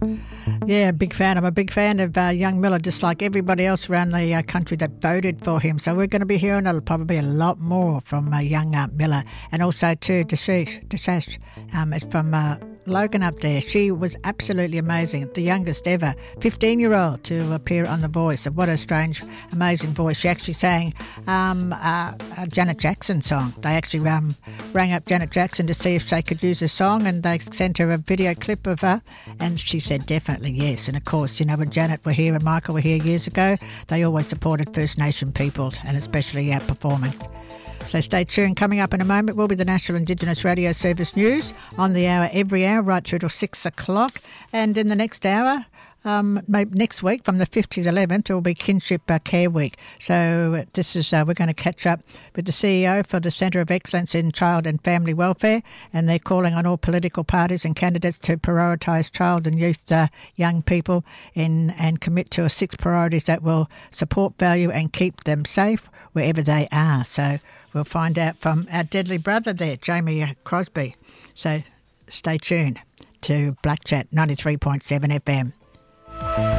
Yeah, big fan. I'm a big fan of young Miller, just like everybody else around the country that voted for him. So we're going to be hearing probably a lot more from young Miller. And also too, Deshash is from Logan up there. She was absolutely amazing, the youngest ever 15-year-old to appear on The Voice. And what a strange, amazing voice. She actually sang a Janet Jackson song. They actually rang up Janet Jackson to see if they could use a song, and they sent her a video clip of her, and she said definitely yes. And of course, you know, when Janet were here and Michael were here years ago, they always supported First Nation people, and especially our performance. So stay tuned. Coming up in a moment will be the National Indigenous Radio Service News on the hour, every hour, right through till 6 o'clock. And in the next hour, maybe next week, from the 5th to the 11th, it will be Kinship Care Week. So this is we're going to catch up with the CEO for the Centre of Excellence in Child and Family Welfare, and they're calling on all political parties and candidates to prioritise child and youth young people and commit to 6 priorities that will support, value and keep them safe wherever they are. So we'll find out from our deadly brother there, Jamie Crosby. So stay tuned to Black Chat 93.7 FM.